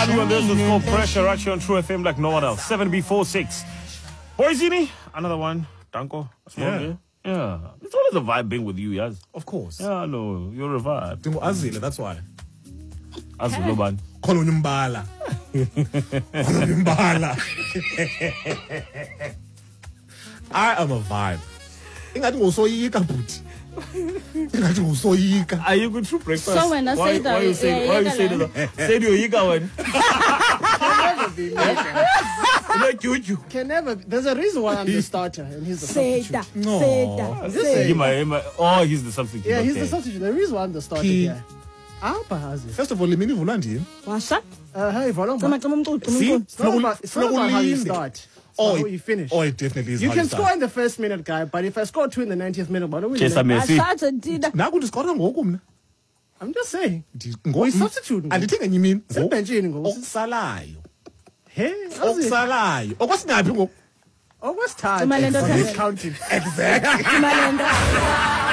have you on this. It's called Pressure right here on True FM like no one else. 7B46. Boyzini, another one. Danko. Yeah. Yeah. It's always a vibe being with you, yes. Of course. Yeah, no, you're a vibe. Azile, that's why. Azile man. Kolonyumbala. Kolonyumbala. I am a vibe. Ingathi ngosoyika buti. Ingathi ngosoyika. Are you good to breakfast? So when I say that, why you say that? Say you yika when. Can never. There's a reason why I'm the starter and he's the substitute. No. Oh, he's the substitute. Yeah, he's the substitute. The reason why I'm the starter here. First of all, let me vula ndini. Washa? Hey, Volomba. See? It's not about how you start. It's about how you finish. Oh, it definitely is. You can score in the first minute, guy, but if I score 2 in the 90th minute, what do we do? Naku ndiskora ngoku mna. I'm just saying. We substitute. Andithenga nyimini. Sebenchini ngoku. Okusalayo. Hey, okusalayo. Okwasingaphi ngoku? What's time? Counting. Exactly.